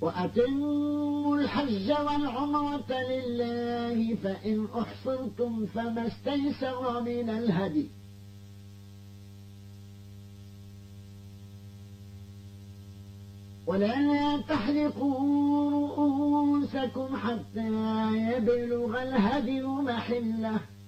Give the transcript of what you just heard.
وأتموا الحج والعمرة لله فإن أحصرتم فما استيسر من الهدي ولا تحلقوا رؤوسكم حتى يبلغ الهدي محله